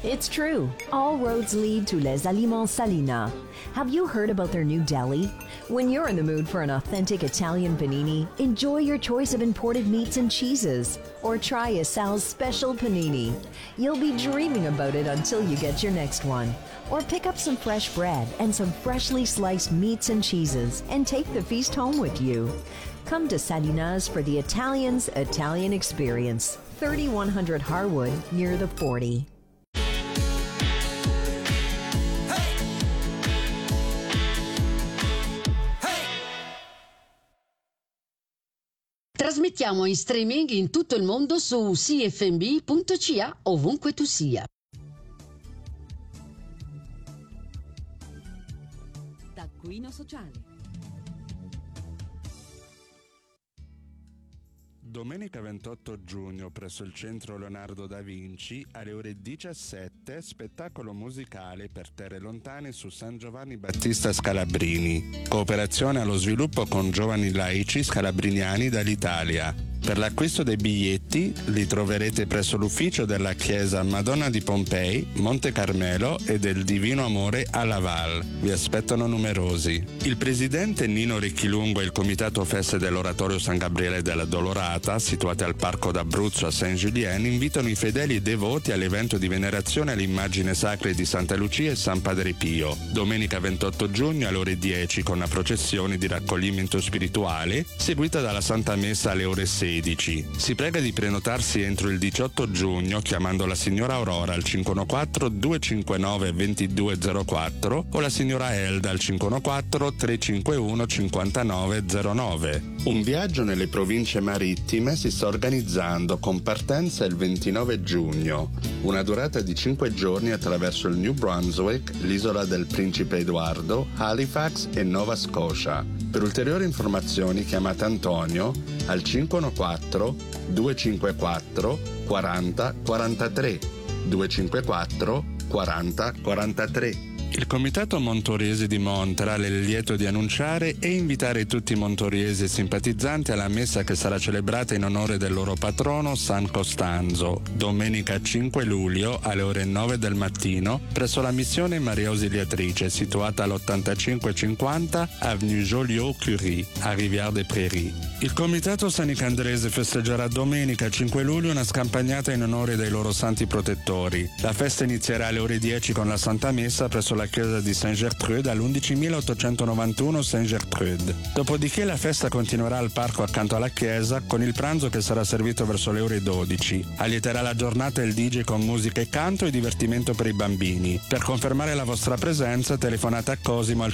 It's true. All roads lead to Les Aliments Salina. Have you heard about their new deli? When you're in the mood for an authentic Italian panini, enjoy your choice of imported meats and cheeses. Or try Sal's special panini. You'll be dreaming about it until you get your next one. Or pick up some fresh bread and some freshly sliced meats and cheeses and take the feast home with you. Come to Salina's for the Italians' Italian experience. 3100 Harwood, near the 40. Trasmettiamo in streaming in tutto il mondo su cfmb.ca ovunque tu sia. Taccuino sociale. Domenica 28 giugno presso il centro Leonardo da Vinci alle ore 17 spettacolo musicale per terre lontane su San Giovanni Battista Scalabrini. Cooperazione allo sviluppo con giovani laici scalabriniani dall'Italia. Per l'acquisto dei biglietti li troverete presso l'ufficio della chiesa Madonna di Pompei, Monte Carmelo e del Divino Amore a Laval. Vi aspettano numerosi. Il presidente Nino Ricchilungo e il comitato feste dell'Oratorio San Gabriele della Dolorata, situati al Parco d'Abruzzo a Saint-Julien, invitano i fedeli e devoti all'evento di venerazione alle immagini sacre di Santa Lucia e San Padre Pio. Domenica 28 giugno alle ore 10 con la processione di raccoglimento spirituale, seguita dalla Santa Messa alle ore 16. Si prega di prenotarsi entro il 18 giugno chiamando la signora Aurora al 514-259-2204 o la signora Elda al 514-351-5909. Un viaggio nelle province marittime si sta organizzando con partenza il 29 giugno. Una durata di 5 giorni attraverso il New Brunswick, l'isola del Principe Edoardo, Halifax e Nova Scotia. Per ulteriori informazioni chiamate Antonio al 514-254 40 43 254 40 43. Il Comitato Montoriese di Montreal è lieto di annunciare e invitare tutti i montoriesi e simpatizzanti alla messa che sarà celebrata in onore del loro patrono San Costanzo, domenica 5 luglio alle ore 9 del mattino presso la missione Maria Ausiliatrice situata all'8550 Avenue Joliot-Curie a Rivière-des-Prairies. Il Comitato Sanicandrese festeggerà domenica 5 luglio una scampagnata in onore dei loro santi protettori. La festa inizierà alle ore 10 con la Santa Messa presso la chiesa di Saint-Gertrude all'11.891 Saint-Gertrude. Dopodiché la festa continuerà al parco accanto alla chiesa con il pranzo che sarà servito verso le ore 12. Allieterà la giornata il DJ con musica e canto e divertimento per i bambini. Per confermare la vostra presenza telefonate a Cosimo al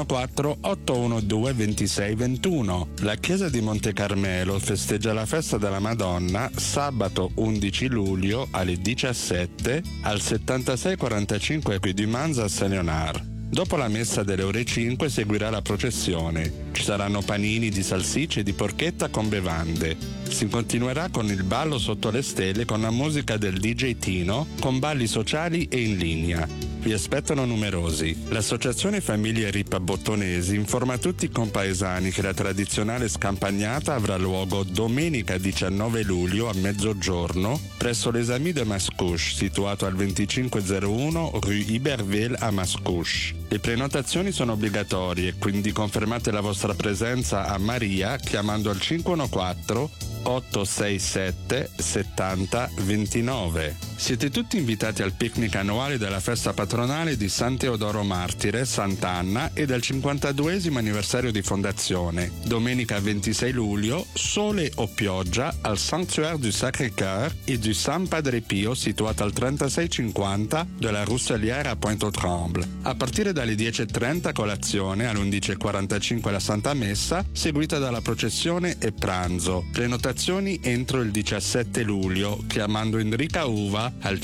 514-812-2621. La chiesa di Monte Carmelo festeggia la festa della Madonna sabato 11 luglio alle 17 al 7645 Rue du Mans a Saint-Léonard. Dopo la messa delle ore 5 seguirà la processione. Ci saranno panini di salsicce e di porchetta con bevande. Si continuerà con il ballo sotto le stelle con la musica del DJ Tino, con balli sociali e in linea. Vi aspettano numerosi. L'associazione Famiglie Rippa Bottonesi informa tutti i compaesani che la tradizionale scampagnata avrà luogo domenica 19 luglio a mezzogiorno presso les Amis de Mascouche, situato al 2501 Rue Iberville a Mascouche. Le prenotazioni sono obbligatorie, quindi confermate la vostra presenza a Maria chiamando al 514 867 70 29. Siete tutti invitati al picnic annuale della festa patronale di San Teodoro Martire, Sant'Anna e del 52esimo anniversario di fondazione. Domenica 26 luglio, sole o pioggia al Sanctuaire du Sacré-Cœur e du San Padre Pio situato al 3650 della Rousselière a Pointe-aux-Trembles. A partire dalle 10.30 colazione, all'11.45 la Santa Messa, seguita dalla processione e pranzo. Prenotazioni entro il 17 luglio chiamando Enrica Uva al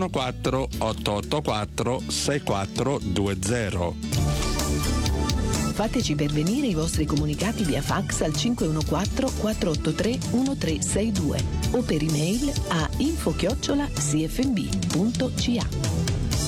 514-884-6420. Fateci pervenire i vostri comunicati via fax al 514-483-1362 o per email a info@cfmb.ca.